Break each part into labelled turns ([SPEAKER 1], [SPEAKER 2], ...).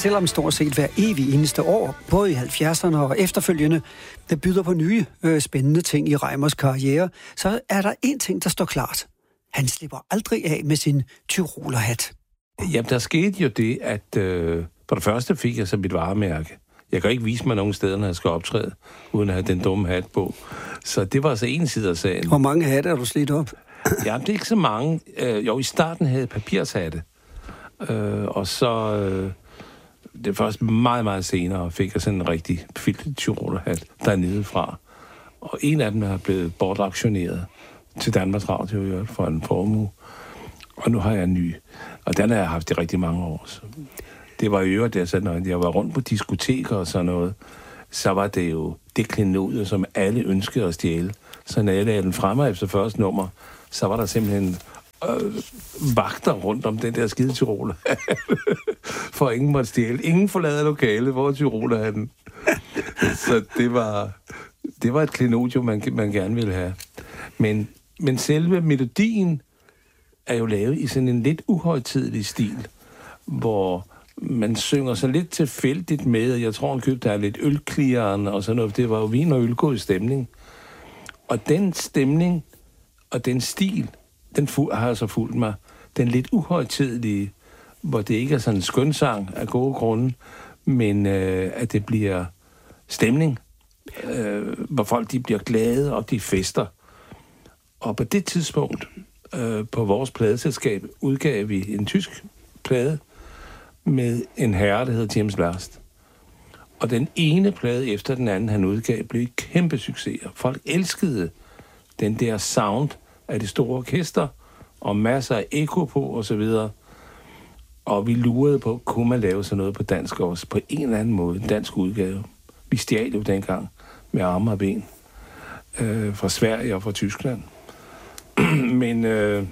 [SPEAKER 1] selvom stort set hver evig eneste år, både i 70'erne og efterfølgende, der byder på nye spændende ting i Reimers karriere, så er der en ting, der står klart. Han slipper aldrig af med sin tyrolerhat.
[SPEAKER 2] Jamen, der skete jo det, at for det første fik jeg så mit varemærke. Jeg kan ikke vise mig nogen steder, når jeg skal optræde, uden at have den dumme hat på. Så det var så en side af sagen.
[SPEAKER 1] Hvor mange hatte har du slidt op?
[SPEAKER 2] Ja, det er ikke så mange. Jo, i starten havde jeg papirshatte. Og så det først meget, meget senere fik jeg sådan en rigtig filtet tyrolerhat dernede fra. Og en af dem er blevet bortaktioneret til Danmarks Radio for en formue. Og nu har jeg en ny. Og den har jeg haft i rigtig mange år. Så det var i øvrigt, altså, når jeg var rundt på diskoteker og sådan noget, så var det jo det klenodie, som alle ønskede at stjæle. Så når jeg lagde den fremme efter første nummer, så var der simpelthen vagter rundt om den der skide tyroler. For ingen måtte stjæle. Ingen forlader lokalet, hvor tyrolerhatten. Så det var et klenodium, man gerne ville have. Men selve melodien er jo lavet i sådan en lidt uhøjtidelig stil, hvor man synger så lidt tilfældigt med. Jeg tror, han købte der lidt ølklirren og sådan noget. Det var jo vin og ølgod stemning. Og den stemning og den stil, den har jeg så fulgt mig. Den lidt uhøjtidelige, hvor det ikke er sådan en skønsang af gode grunde, men at det bliver stemning, hvor folk de bliver glade og de fester. Og på det tidspunkt, på vores pladeselskab, udgav vi en tysk plade med en herre, der hedder James Last. Og den ene plade efter den anden, han udgav, blev kæmpe succeser. Folk elskede den der sound af det store orkester, og masser af ekko på, og så videre. Og vi lurede på, kunne man lave sådan noget på dansk også, på en eller anden måde, en dansk udgave. Vi stjal jo dengang med arme og ben fra Sverige og fra Tyskland. Men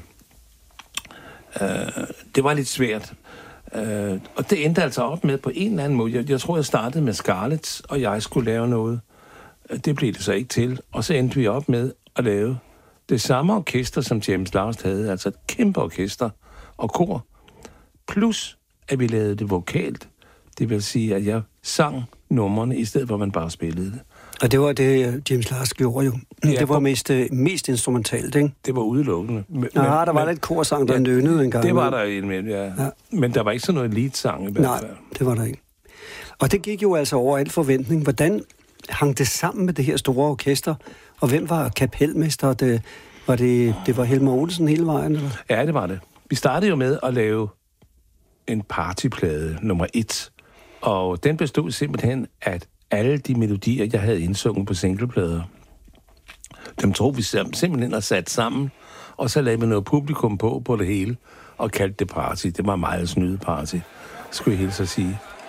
[SPEAKER 2] det var lidt svært. Og det endte altså op med på en eller anden måde. Jeg tror, jeg startede med Scarlett, og jeg skulle lave noget. Det blev det så ikke til. Og så endte vi op med at lave det samme orkester, som James Last havde. Altså et kæmpe orkester og kor. Plus, at vi lavede det vokalt. Det vil sige, at jeg sang numrene, i stedet for at man bare spillede det. Og
[SPEAKER 1] det var det, James Last gjorde jo. Ja, det var mest instrumentalt, ikke?
[SPEAKER 2] Det var udelukkende.
[SPEAKER 1] Der var lidt korsang, der nønnede en gang.
[SPEAKER 2] Det var der indimellem, ja. Men der var ikke sådan noget lead-sang i hvert fald.
[SPEAKER 1] Nej, det var der ikke. Og det gik jo altså over al forventning. Hvordan hang det sammen med det her store orkester? Og hvem var kapelmester? Det var Helmer Olsen hele vejen, eller?
[SPEAKER 2] Ja, det var det. Vi startede jo med at lave en partyplade, nummer 1. Og den bestod simpelthen af alle de melodier, jeg havde indsunget på singleplader. Dem tog vi simpelthen og sat sammen, og så lagde vi noget publikum på det hele, og kaldte det party. Det var meget snyde party, skulle jeg hilse at sige.